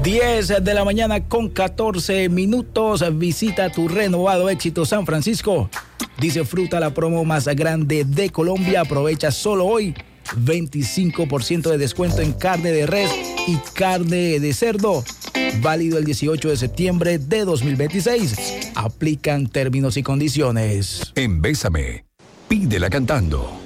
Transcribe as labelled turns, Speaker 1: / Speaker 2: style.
Speaker 1: 10 de la mañana con 14 minutos. Visita tu renovado Éxito San Francisco. Disfruta la promo más grande de Colombia. Aprovecha solo hoy 25% de descuento en carne de res y carne de cerdo. Válido el 18 de septiembre de 2026. Aplican términos y condiciones.
Speaker 2: En Bésame, pídela cantando.